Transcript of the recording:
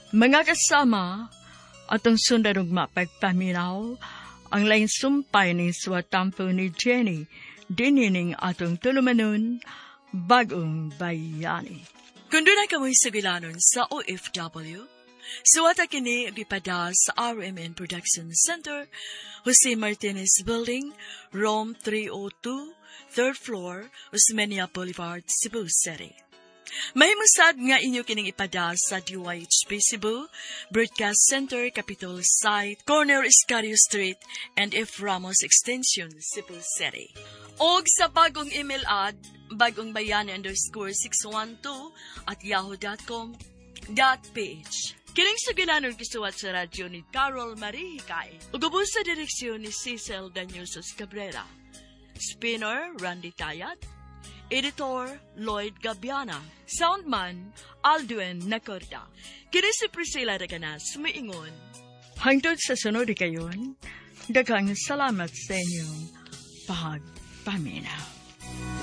Mga kasama, atong sundarong mapagpaminaw, ang laing sumpay ni suwatampo ni Jenny, dinining atong tulumanon, bagong bayani. Kundo na kamoy sugilanon sa OFW, suwata kini ipada sa RMN Production Center, Jose Martinez Building, Rome 302, 3rd floor, Osmeña Boulevard, Cebu City. Mahimusad nga inyo kining ipada sa DYHP Cebu, Broadcast Center, Capitol Site, Corner Iscario Street, and F. Ramos Extension, Cebu City. Og sa bagong email ad, bagongbayani_612@yahoo.com.ph. Kining sugilanon kisuwat sa radyo ni Carol Marie Hikay. Ugubos sa direksyon ni Cecil Daniusos Cabrera. Spinner, Randy Tayat. Editor, Lloyd Gabiana. Soundman, Aldwin Nacorda. Kini si Priscilla Raganas, sumiingon. Hangtod sa sunod kayon, daghang salamat sa inyong pagpaminaw.